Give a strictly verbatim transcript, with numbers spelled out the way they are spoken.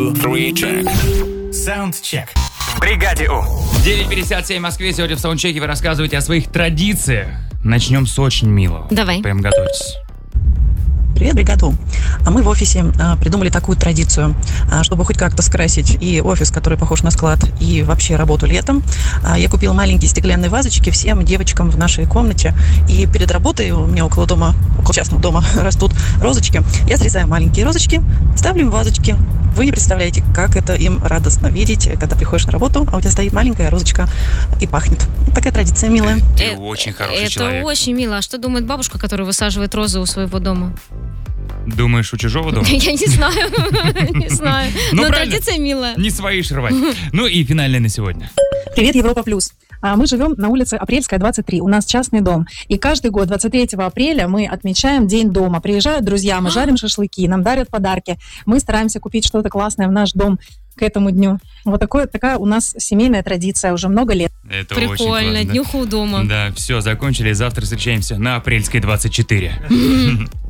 Саундчек. В бригаде У. девять пятьдесят семь в Москве. Сегодня в саундчеке вы рассказываете о своих традициях. Начнем с очень милого. Давай. Прям готовьтесь. Привет, бригаду. А мы в офисе а, придумали такую традицию, а, чтобы хоть как-то скрасить и офис, который похож на склад, и вообще работу летом. А, я купила маленькие стеклянные вазочки всем девочкам в нашей комнате. И перед работой у меня около дома, около частного дома растут розочки. Я срезаю маленькие розочки, ставлю им в вазочки. Вы не представляете, как это им радостно видеть, когда приходишь на работу, а у тебя стоит маленькая розочка и пахнет. Такая традиция милая. Ты Э, очень хороший Это человек. очень мило. А что думает бабушка, которая высаживает розы у своего дома? Думаешь, у чужого дома? Я не знаю. Не знаю. Ну, Но правильно. традиция милая. Не свои ж рвать. Ну и финальное на сегодня. Привет, Европа Плюс. А, Мы живем на улице Апрельская, двадцать три. У нас частный дом. И каждый год, двадцать третьего апреля, мы отмечаем День дома. Приезжают друзья, мы жарим шашлыки, нам дарят подарки. Мы стараемся купить что-то классное в наш дом к этому дню. Вот такое, такая у нас семейная традиция уже много лет. Это очень Прикольно. классно. Днюха у дома. Да, все, закончили. Завтра встречаемся на Апрельской двадцать четыре.